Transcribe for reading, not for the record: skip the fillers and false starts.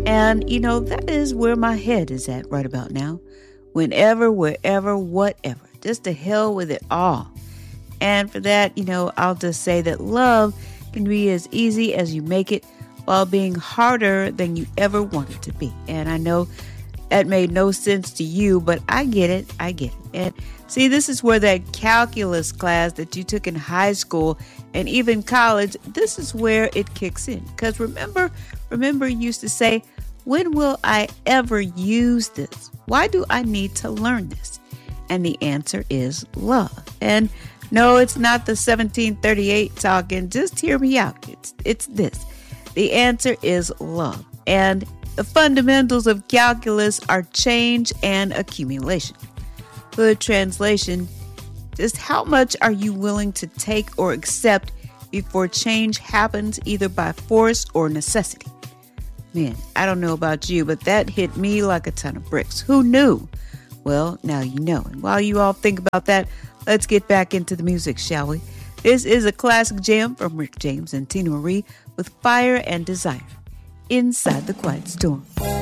And, that is where my head is at right about now. Whenever, wherever, whatever. Just to hell with it all. And for that, I'll just say that love can be as easy as you make it while being harder than you ever want it to be. And I know that made no sense to you, but I get it. I get it. And see, this is where that calculus class that you took in high school and even college, this is where it kicks in. Because remember you used to say, when will I ever use this? Why do I need to learn this? And the answer is love. And no, it's not the 1738 talking. Just hear me out. It's this. The answer is love. And the fundamentals of calculus are change and accumulation. Good translation, just how much are you willing to take or accept before change happens either by force or necessity? Man, I don't know about you, but that hit me like a ton of bricks. Who knew? Well, now you know. And while you all think about that, let's get back into the music, shall we? This is a classic jam from Rick James and Tina Marie with Fire and Desire. Inside the Quiet Storm.